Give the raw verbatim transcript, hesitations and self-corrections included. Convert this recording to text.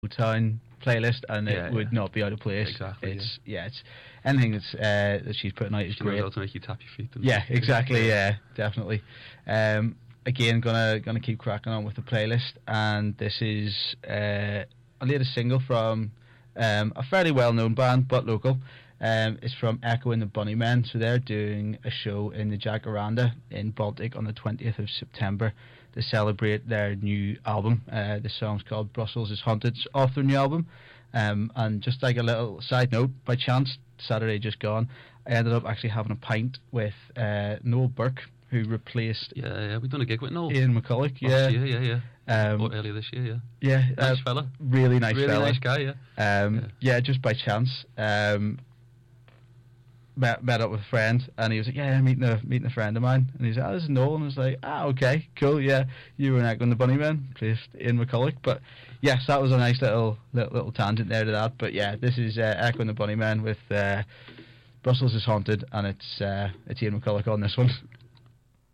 Town playlist, and Yeah, it would yeah. not be out of place. Exactly, It's yeah, it's anything that's uh, that she's putting out is She knows great. how to make you tap your feet. And Yeah, exactly. Yeah, definitely. Um, again, gonna gonna keep cracking on with the playlist, and this is uh, a latest single from um, a fairly well-known band, but local. Um, it's from Echo and the Bunnymen. So they're doing a show in the Jacaranda in Baltic on the twentieth of September to celebrate their new album. Uh, the song's called Brussels is Haunted. It's off their new album. Um, and just like a little side note, by chance, Saturday just gone, I ended up actually having a pint with uh, Noel Burke, who replaced Yeah, yeah, we've done a gig with Noel. Ian McCulloch. Yeah, Last year, yeah, yeah. um, or earlier this year, yeah. yeah, Nice uh, fella. really nice really fella. nice guy, yeah. Um, Yeah. yeah. just by chance. Um, met, met up with a friend, and he was like, "Yeah, I'm meeting a meeting a friend of mine," and he's like, "Oh, this is Noel," and I was like, "Ah, okay, cool, yeah, you were an Echo and the Bunnymen, placed Ian McCulloch." But yes, that was a nice little little, little tangent there to that. But yeah, this is uh, Echo and the Bunnymen with uh, Brussels is Haunted, and it's uh, it's Ian McCulloch on this one.